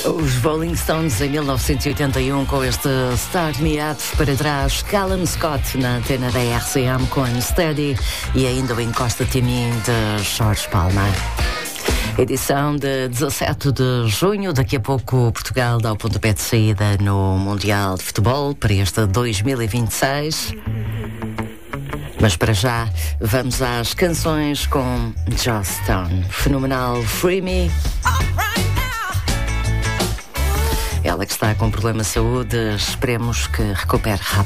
Os Rolling Stones em 1981 com este Start Me Up para trás, Callum Scott na antena da RCM com Unsteady e ainda o Encosta-te a mim de Jorge Palma. Edição de 17 de junho. Daqui a pouco Portugal dá o pontapé de saída no Mundial de Futebol para este 2026. Mas para já, vamos às canções com Joss Stone. Fenomenal Free Me. Ela que está com problema de saúde, esperemos que recupere rápido.